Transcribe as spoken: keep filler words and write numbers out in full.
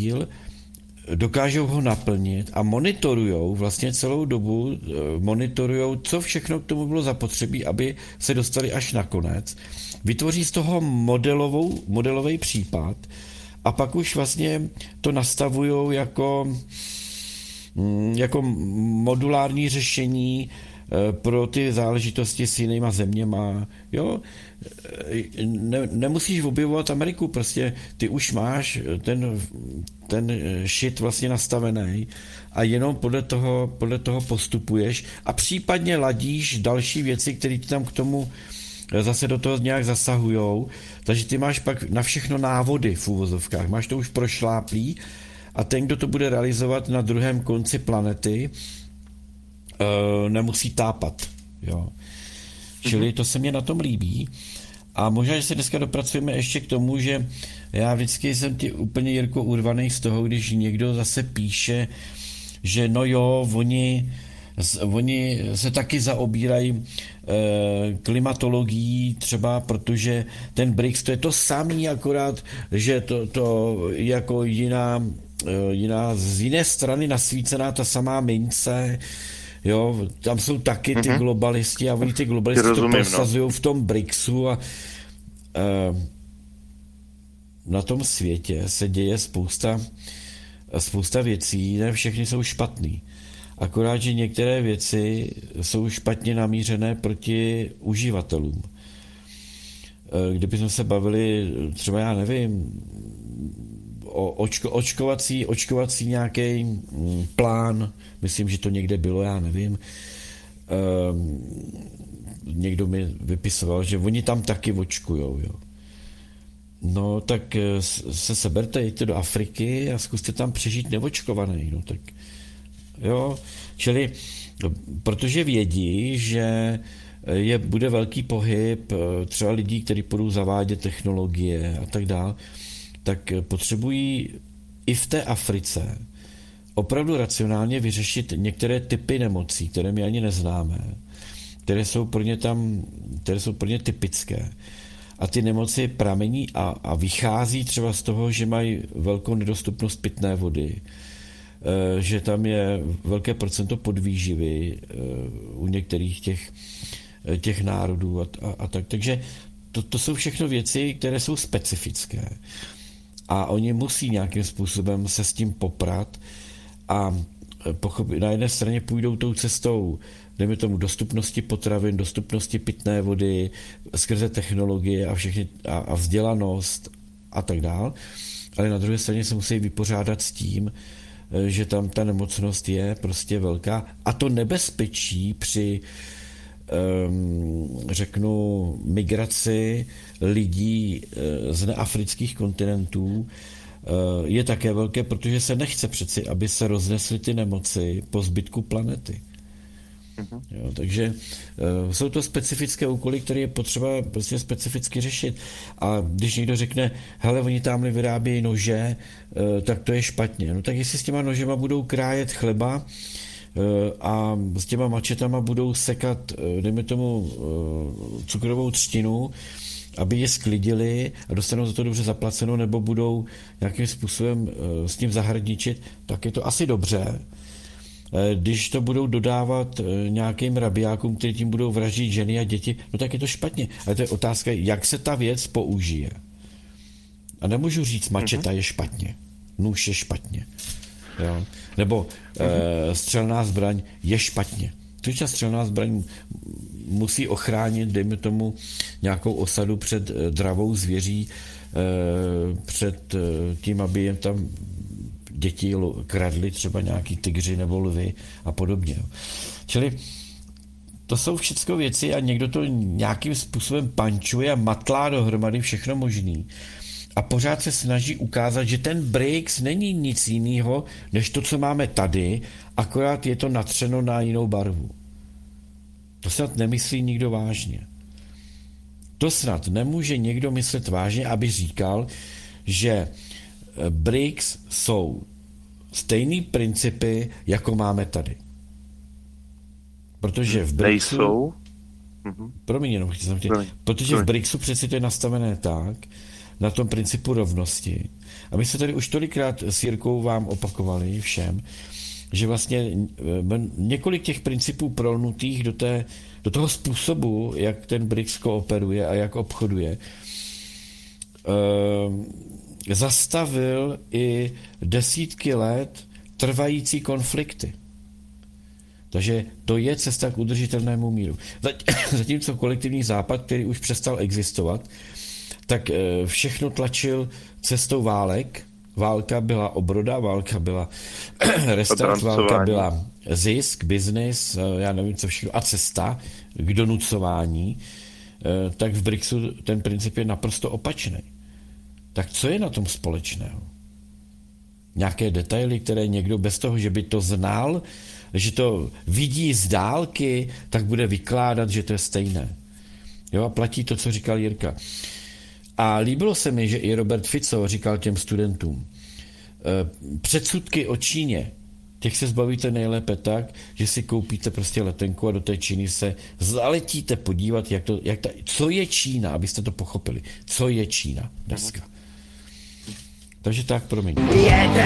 cíl, dokážou ho naplnit a monitorujou vlastně celou dobu, monitorujou, co všechno k tomu bylo zapotřebí, aby se dostali až na konec. Vytvoří z toho modelovou, modelový případ a pak už vlastně to nastavujou jako, jako modulární řešení pro ty záležitosti s jinýma zeměma. Jo? Ne, nemusíš objevovat Ameriku, prostě ty už máš ten, ten shit vlastně nastavený a jenom podle toho, podle toho postupuješ a případně ladíš další věci, které ti tam k tomu zase do toho nějak zasahujou, takže ty máš pak na všechno návody v úvozovkách, máš to už prošláplý a ten, kdo to bude realizovat na druhém konci planety, nemusí tápat. Jo. Čili to se mně na tom líbí. A možná, že se dneska dopracujeme ještě k tomu, že já vždycky jsem ti úplně, Jirko, urvaný z toho, když někdo zase píše, že no jo, oni, oni se taky zaobírají eh, klimatologií třeba, protože ten BRICS to je to samý, akorát, že to, to jako jiná, jiná z jiné strany nasvícená ta samá mince. Jo, tam jsou taky ty mm-hmm. globalisti a oni ty globalisti rozumím, to prosazují no. v tom BRICSu a uh, na tom světě se děje spousta, spousta věcí, ne všechny jsou špatný. Akorát, že některé věci jsou špatně namířené proti uživatelům. Uh, kdybychom se bavili třeba, já nevím, o očko, očkovací, očkovací nějaký plán, myslím, že to někde bylo, já nevím. Ehm, někdo mi vypisoval, že oni tam taky očkujou, jo. No, tak se seberte, jděte do Afriky a zkuste tam přežít neočkovaný, no tak jo. Čili, protože vědí, že je, bude velký pohyb třeba lidí, kteří budou zavádět technologie a tak dále, tak potřebují i v té Africe opravdu racionálně vyřešit některé typy nemocí, které my ani neznáme, které jsou pro ně tam, které jsou pro ně typické. A ty nemoci pramení a, a vychází třeba z toho, že mají velkou nedostupnost pitné vody, že tam je velké procento podvýživy u některých těch, těch národů a, a, a tak. Takže to, to jsou všechno věci, které jsou specifické. A oni musí nějakým způsobem se s tím poprat a pochopit, na jedné straně půjdou tou cestou, dejme tomu, dostupnosti potravin, dostupnosti pitné vody, skrze technologie a všechny a, a vzdělanost a tak dál. Ale na druhé straně se musí vypořádat s tím, že tam ta nemocnost je prostě velká a to nebezpečí při řeknu migraci lidí z neafrických kontinentů je také velké, protože se nechce přeci, aby se roznesly ty nemoci po zbytku planety. Mm-hmm. Jo, takže uh, jsou to specifické úkoly, které je potřeba prostě specificky řešit. A když někdo řekne, hele, oni tamhle vyrábějí nože, uh, tak to je špatně. No tak jestli s těma nožema budou krájet chleba, a s těma mačetama budou sekat, dejme tomu, cukrovou třtinu, aby je sklidili a dostanou za to dobře zaplaceno, nebo budou nějakým způsobem s tím zahradničit, tak je to asi dobře. Když to budou dodávat nějakým rabiákům, kteří tím budou vraždit ženy a děti, no tak je to špatně. Ale to je otázka, jak se ta věc použije. A nemůžu říct, mačeta je špatně, nůž je špatně. Jo. Nebo e, střelná zbraň je špatně. Protože ta střelná zbraň musí ochránit, dejme tomu, nějakou osadu před e, dravou zvěří, e, před e, tím, aby jen tam děti kradly třeba nějaký tygři nebo lvy a podobně. Jo. Čili to jsou všechno věci a někdo to nějakým způsobem pančuje a matlá dohromady všechno možný. A pořád se snaží ukázat, že ten BRICS není nic jiného, než to, co máme tady, akorát je to natřeno na jinou barvu. To snad nemyslí nikdo vážně. To snad nemůže někdo myslet vážně, aby říkal, že BRICS jsou stejný principy, jako máme tady. Protože v BRICSu... Nejsou? Promiň, jenom chci jsem chtěl. Protože v BRICSu přeci to je nastavené tak, na tom principu rovnosti. A my se tady už tolikrát s Jirkou vám opakovali všem, že vlastně několik těch principů prolnutých do, té, do toho způsobu, jak ten BRICS kooperuje a jak obchoduje, eh, zastavil i desítky let trvající konflikty. Takže to je cesta k udržitelnému míru. Zatímco kolektivní západ, který už přestal existovat, tak všechno tlačil cestou válek. Válka byla obroda, válka byla restart, válka byla zisk, biznis, já nevím co všechno, a cesta k donucování. Tak v BRICSu ten princip je naprosto opačný. Tak co je na tom společného? Nějaké detaily, které někdo bez toho, že by to znal, že to vidí z dálky, tak bude vykládat, že to je stejné. Jo, a platí to, co říkal Jirka. A líbilo se mi, že i Robert Fico říkal těm studentům, předsudky o Číně, těch se zbavíte nejlépe tak, že si koupíte prostě letenku a do té Číny se zaletíte podívat, jak to, jak ta, co je Čína, abyste to pochopili. Co je Čína dneska. Takže tak, promiň. Jeden